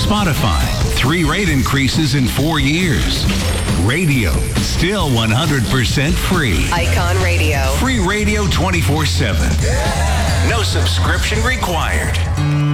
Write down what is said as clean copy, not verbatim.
Spotify, 3 rate increases in 4 years. Radio, still 100% free. Icon Radio. Free radio 24/7. No subscription required.